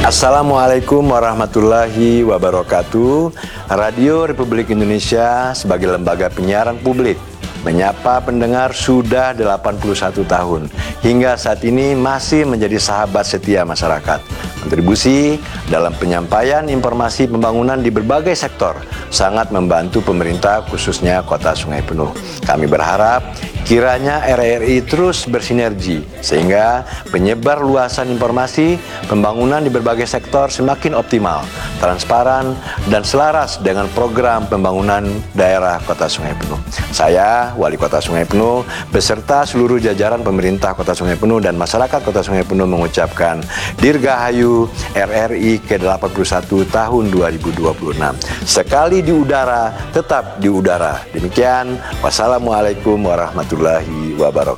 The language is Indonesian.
Assalamualaikum warahmatullahi wabarakatuh. Radio Republik Indonesia sebagai lembaga penyiaran publik menyapa pendengar sudah 81 tahun. Hingga saat ini masih menjadi sahabat setia masyarakat. Kontribusi dalam penyampaian informasi pembangunan di berbagai sektor sangat membantu pemerintah khususnya Kota Sungai Penuh. Kami berharap kiranya RRI terus bersinergi sehingga penyebar luasan informasi pembangunan di berbagai sektor semakin optimal, transparan, dan selaras dengan program pembangunan daerah Kota Sungai Penuh. Saya, Wali Kota Sungai Penuh, beserta seluruh jajaran pemerintah Kota Sungai Penuh dan masyarakat Kota Sungai Penuh mengucapkan Dirgahayu RRI ke-81 tahun 2026. Sekali di udara, tetap di udara. Demikian, wassalamualaikum warahmatullahi wabarakatuh.